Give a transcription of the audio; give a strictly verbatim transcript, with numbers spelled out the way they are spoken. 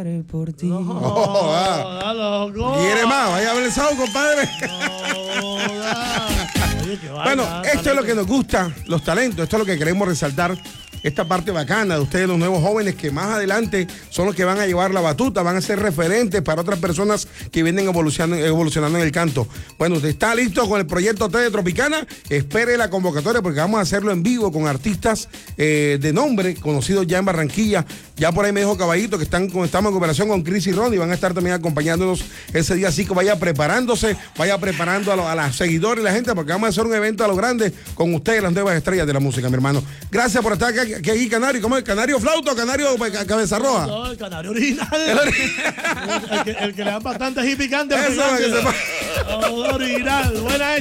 mataré por ti. No, oh, ah. loco. ¿Quiere más? Vaya a ver el sábado, compadre. No, Oye, bueno, vaina, esto talento. es lo que nos gusta, los talentos, esto es lo que queremos resaltar. Esta parte bacana de ustedes, los nuevos jóvenes que más adelante son los que van a llevar la batuta, van a ser referentes para otras personas que vienen evolucionando, evolucionando en el canto. Bueno, usted está listo con el proyecto T de Tropicana, espere la convocatoria porque vamos a hacerlo en vivo con artistas eh, de nombre, conocidos ya en Barranquilla. Ya por ahí me dijo Caballito que están con, estamos en cooperación con Chris y Ron y van a estar también acompañándonos ese día, así que vaya preparándose, vaya preparando a, lo, a los seguidores y la gente porque vamos a hacer un evento a lo grande con ustedes, las nuevas estrellas de la música, mi hermano. Gracias por estar acá. ¿Qué aquí, Canario? ¿Cómo es? ¿Canario flauta o Canario cabeza roja? No, el canario original. el, el, que, el que le dan bastante y picante. Eso, que se... Original. Buena